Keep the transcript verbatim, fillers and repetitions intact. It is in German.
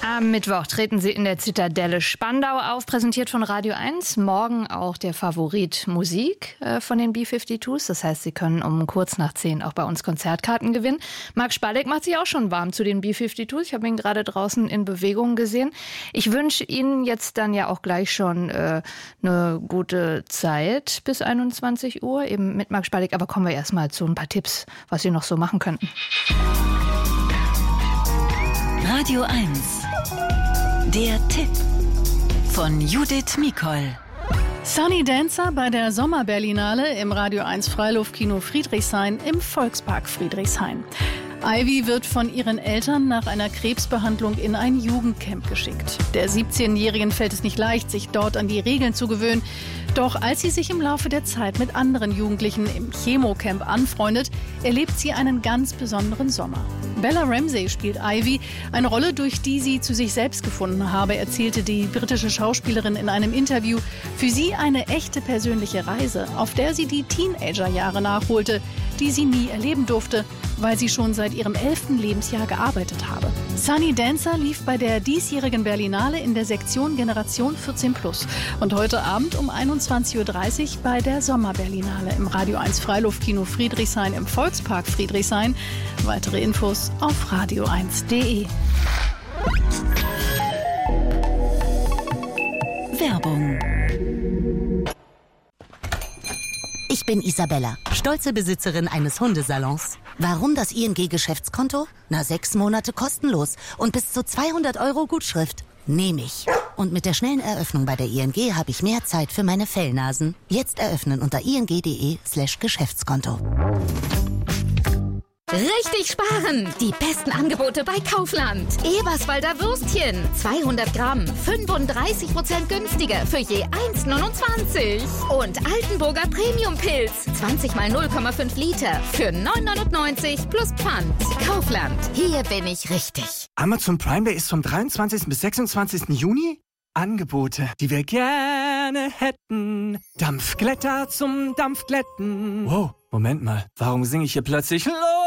Am Mittwoch treten sie in der Zitadelle Spandau auf, präsentiert von Radio eins. Morgen auch der Favorit Musik äh, von den B zweiundfünfzig. Das heißt, Sie können um kurz nach zehn auch bei uns Konzertkarten gewinnen. Marc Spalleck macht sich auch schon warm zu den B zweiundfünfzig. Ich habe ihn gerade draußen in Bewegung gesehen. Ich wünsche Ihnen jetzt dann ja auch gleich schon äh, eine gute Zeit bis einundzwanzig Uhr, eben mit Marc Spalleck. Aber kommen wir erst mal zu ein paar Tipps, was Sie noch so machen könnten. Radio eins. Der Tipp von Judith Mikol. Sunny Dancer bei der Sommerberlinale im Radio eins Freiluftkino Friedrichshain im Volkspark Friedrichshain. Ivy wird von ihren Eltern nach einer Krebsbehandlung in ein Jugendcamp geschickt. Der siebzehnjährigen fällt es nicht leicht, sich dort an die Regeln zu gewöhnen. Doch als sie sich im Laufe der Zeit mit anderen Jugendlichen im Chemocamp anfreundet, erlebt sie einen ganz besonderen Sommer. Bella Ramsey spielt Ivy, eine Rolle, durch die sie zu sich selbst gefunden habe, erzählte die britische Schauspielerin in einem Interview. Für sie eine echte persönliche Reise, auf der sie die Teenagerjahre nachholte, die sie nie erleben durfte, weil sie schon seit ihrem elften Lebensjahr gearbeitet habe. Sunny Dancer lief bei der diesjährigen Berlinale in der Sektion Generation vierzehn plus und heute Abend um einundzwanzig Uhr dreißig bei der Sommerberlinale im Radio eins Freiluftkino Friedrichshain im Volkspark Friedrichshain. Weitere Infos auf radio eins punkt de. Werbung. Ich bin Isabella, stolze Besitzerin eines Hundesalons. Warum das I N G-Geschäftskonto? Na, sechs Monate kostenlos und bis zu zweihundert Euro Gutschrift. Nehme ich. Und mit der schnellen Eröffnung bei der I N G habe ich mehr Zeit für meine Fellnasen. Jetzt eröffnen unter ing.de slash Geschäftskonto. Richtig sparen! Die besten Angebote bei Kaufland. Eberswalder Würstchen, zweihundert Gramm, fünfunddreißig Prozent günstiger für je eins Komma neunundzwanzig. Und Altenburger Premium-Pilz, zwanzig mal null Komma fünf Liter für neun neunundneunzig plus Pfand. Kaufland, hier bin ich richtig. Amazon Prime Day ist vom dreiundzwanzigsten bis sechsundzwanzigsten Juni. Angebote, die wir gerne hätten. Dampfglätter zum Dampfglätten. Wow, Moment mal, warum singe ich hier plötzlich Los?